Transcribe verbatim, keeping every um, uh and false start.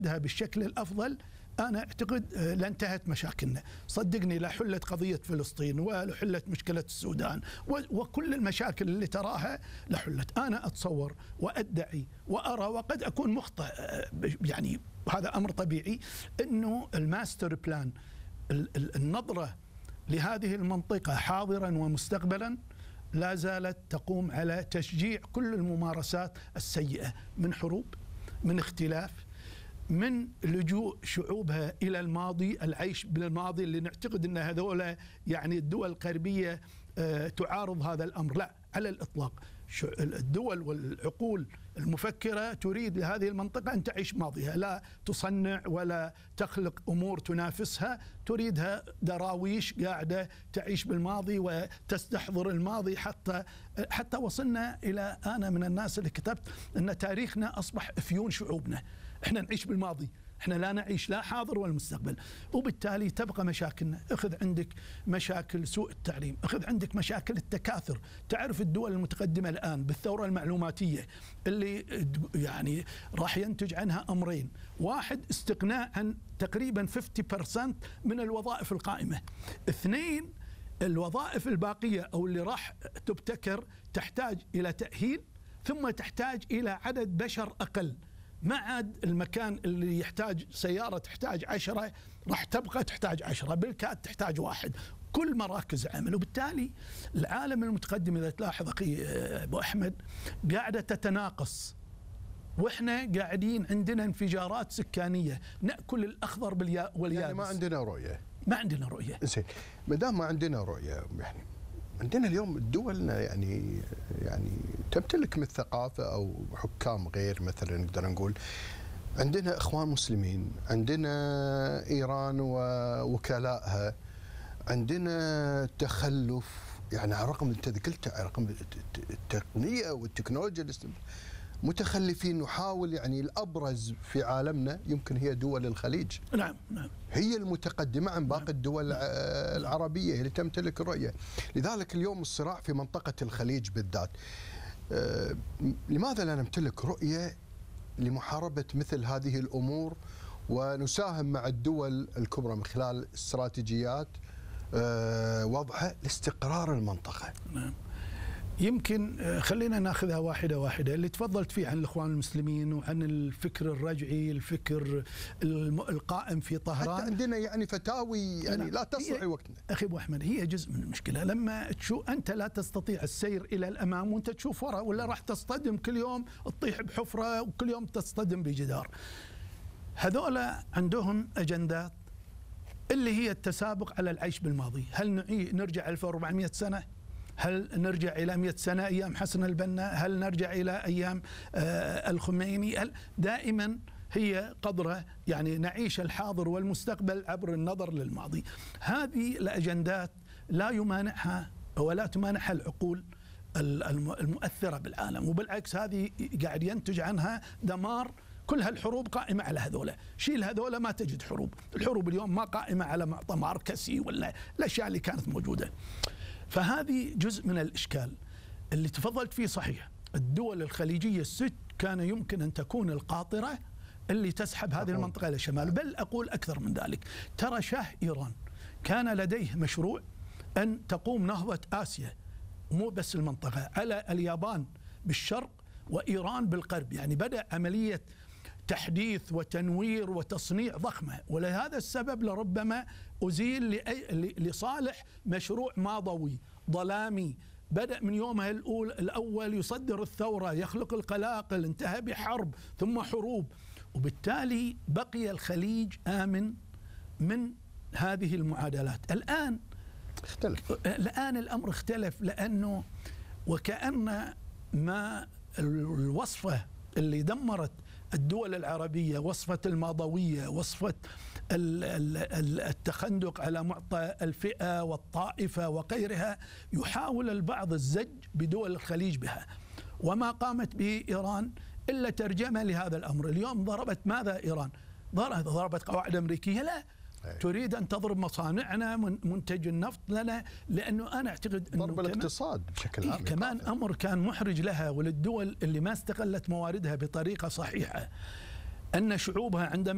بالشكل الأفضل أنا أعتقد لانتهت مشاكلنا. صدقني لا حلت قضية فلسطين ولا حلت مشكلة السودان وكل المشاكل اللي تراها لحلت. أنا أتصور وأدعي وأرى وقد أكون مخطئ، يعني هذا أمر طبيعي، أنه الماستر بلان النظرة لهذه المنطقة حاضرا ومستقبلا لا زالت تقوم على تشجيع كل الممارسات السيئة، من حروب، من اختلاف، من لجوء شعوبها إلى الماضي، العيش بالماضي اللي نعتقد أن هذول يعني الدول الغربية تعارض هذا الأمر. لا على الإطلاق. الدول والعقول المفكرة تريد لهذه المنطقة أن تعيش ماضيها، لا تصنع ولا تخلق أمور تنافسها، تريدها دراويش قاعدة تعيش بالماضي وتستحضر الماضي. حتى حتى وصلنا إلى، أنا من الناس اللي كتبت أن تاريخنا أصبح أفيون شعوبنا، احنا نعيش بالماضي، احنا لا نعيش لا حاضر ولا مستقبل، وبالتالي تبقى مشاكلنا. اخذ عندك مشاكل سوء التعليم، اخذ عندك مشاكل التكاثر. تعرف الدول المتقدمة الآن بالثورة المعلوماتية اللي يعني راح ينتج عنها أمرين: واحد، استغناء عن تقريبا خمسين بالمئة من الوظائف القائمة. اثنين، الوظائف الباقية أو اللي راح تبتكر تحتاج إلى تأهيل، ثم تحتاج إلى عدد بشر أقل. ما عاد المكان اللي يحتاج سيارة تحتاج عشرة راح تبقى تحتاج عشرة، بالكاد تحتاج واحد، كل مراكز عمل. وبالتالي العالم المتقدم إذا تلاحظ أخي أبو أحمد قاعدة تتناقص، وإحنا قاعدين عندنا انفجارات سكانية، نأكل الأخضر واليابس. يعني ما عندنا رؤية. ما عندنا رؤية. زين، ما دام ما عندنا رؤية، يعني عندنا اليوم دولنا يعني يعني تمتلك من الثقافة أو حكام غير، مثلا نقدر نقول عندنا إخوان مسلمين، عندنا إيران ووكلائها، عندنا تخلف، يعني على رقم أنت ذكرته، على رقم التقنية والتكنولوجيا متخلفين. نحاول يعني الأبرز في عالمنا يمكن هي دول الخليج. نعم نعم. هي المتقدمة عن باقي الدول العربية اللي تمتلك الرؤية. لذلك اليوم الصراع في منطقة الخليج بالذات. لماذا لا نمتلك رؤية لمحاربة مثل هذه الأمور ونساهم مع الدول الكبرى من خلال استراتيجيات وضعها لاستقرار المنطقة؟ نعم. يمكن خلينا ناخذها واحدة واحدة. اللي تفضلت فيه عن الإخوان المسلمين وعن الفكر الرجعي، الفكر القائم في طهران، حتى عندنا يعني فتاوي يعني لا تصلح وقتنا. أخي أبو أحمد، هي جزء من المشكلة. لما تشوف أنت لا تستطيع السير إلى الأمام وأنت تشوف وراء، ولا راح تصطدم كل يوم، تطيح بحفرة وكل يوم تصطدم بجدار. هذولا عندهم أجندات اللي هي التسابق على العيش بالماضي. هل نرجع ألف وأربعمئة سنة؟ هل نرجع إلى مئة سنة أيام حسن البنا؟ هل نرجع إلى أيام آه الخميني؟ هل دائما هي قدرة يعني نعيش الحاضر والمستقبل عبر النظر للماضي. هذه الأجندات لا يمانعها ولا تمانعها العقول المؤثرة بالعالم، وبالعكس هذه قاعد ينتج عنها دمار. كل هالحروب قائمة على هذولا، شيل هذولا ما تجد حروب. الحروب اليوم ما قائمة على معطى ماركسي ولا الأشياء اللي كانت موجودة. فهذه جزء من الإشكال اللي تفضلت فيه. صحيح الدول الخليجية الست كان يمكن أن تكون القاطرة اللي تسحب هذه المنطقة إلى الشمال، بل أقول أكثر من ذلك. ترى شاه إيران كان لديه مشروع أن تقوم نهضة آسيا، مو بس المنطقة، على اليابان بالشرق وإيران بالغرب. يعني بدأ عملية تحديث وتنوير وتصنيع ضخمة، ولهذا السبب لربما أزيل لصالح مشروع ماضوي ظلامي بدأ من يومها الأول الأول يصدر الثورة، يخلق القلاقل، انتهى بحرب ثم حروب. وبالتالي بقي الخليج آمن من هذه المعادلات. الآن اختلف. الآن الأمر اختلف، لأنه وكأن ما الوصفة اللي دمرت الدول العربية، وصفة الماضوية، وصفة التخندق على معطى الفئة والطائفة وغيرها، يحاول البعض الزج بدول الخليج بها. وما قامت به إيران إلا ترجمة لهذا الأمر. اليوم ضربت ماذا إيران؟ ضربت قواعد أمريكية؟ لا، تريد أن تضرب مصانعنا، منتج النفط لنا، لأنه أنا أعتقد أنه ضرب الاقتصاد بشكل عام. كمان أمر كان محرج لها وللدول اللي ما استغلت مواردها بطريقة صحيحة، أن شعوبها عندما